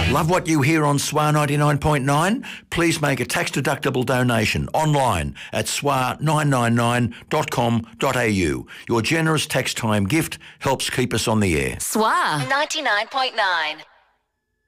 Love what you hear on SWAR 99.9? Please make a tax-deductible donation online at swar999.com.au. Your generous tax time gift helps keep us on the air. SWAR 99.9.